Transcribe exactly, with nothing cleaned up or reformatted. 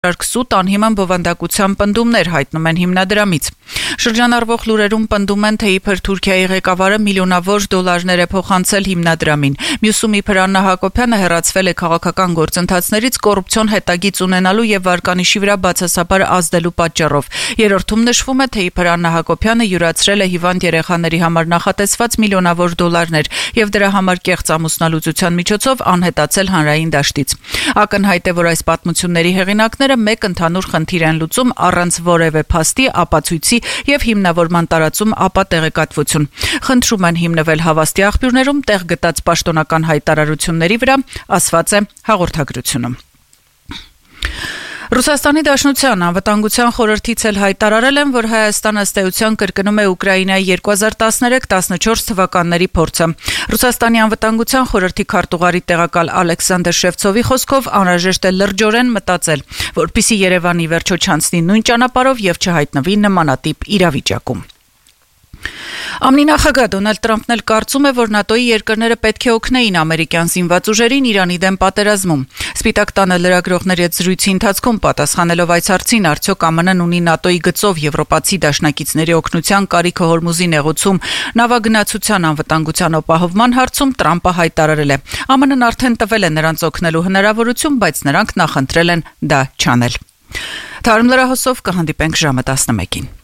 Սուտ անհիմն բովանդակության պնդումներ հայտնում են հիմնադրամից։ Շրջանառվող լուրերում պնդում են, թե իբր Թուրքիայի ղեկավարը միլիոնավոր դոլարներ է փոխանցել հիմնադրամին։ Մյուսում իբր Աննա Հակոբյանը հեռացվել է քաղաքական գործընթացներից կոռուպցիոն հետագիծ ունենալու եւ վարկանիշի վրա բացասաբար ազդելու պատճառով։ Երրորդում նշվում է, թե իբր Աննա Հակոբյանը յուրացրել է հիվանդ երեխաների համար նախատեսված միլիոնավոր դոլարներ եւ դրա համար կեղծ ամուսնալուծության միջոցով անհետացել հանրային դաշտից։ Ակնհայտ է, որ այս պատմությունների հեղինակները մեկ ընդհանուր խնդիր են լուծում առանց որևէ փաստի, ապացույցի եւ հիմնավորման տարածում ապա տեղեկատվություն։ Խնդրում են հիմնվել հավաստի աղբյուրներում տեղ գտած պաշտոնական հայտարարությունների վրա, ասված է հաղորդագրությունում։ Ռուսաստանի Դաշնության անվտանգության խորհրդից էլ հայտարարել են, որ Հայաստանը ըստ էության կրկնում է Ուկրաինայի երկու հազար տասներեք տասնչորս թվականների փորձը։ Ռուսաստանի անվտանգության խորհրդի քարտուղարի տեղակալ Ալեքսանդր Շևցովի խոսքով անհրաժեշտ է լրջորեն մտածել, որպեսզի Երևանի վերջո չանցնի նույն ճանապարհով եւ չհայտնվի նմանատիպ իրավիճակում։ Ամնի նախագահ Դոնալդ Թրամփն էլ կարծում է, որ ՆԱՏՕ-ի երկրները պետք է օգնեին ամերիկյան զինված ուժերին Իրանի դեմ պատերազմում։ Սպիտակ տանը լրագրողների հետ զրույցի ընթացքում պատասխանելով այս հարցին, արդյոք ԱՄՆ-ն ունի ՆԱՏՕ-ի գծով եվրոպացի դաշնակիցների օգնության կարիքը Հորմուզի նեղուցում նավագնացության անվտանգության ապահովման հարցում Թրամփը հայտարարել է. ԱՄՆ-ն արդեն տվել է նրանց օգնելու հնարավորություն, բայց նրանք նախընտրել են դա չանել։ Թարմ լրահոսով կհանդիպենք ժամը տասնմեկին։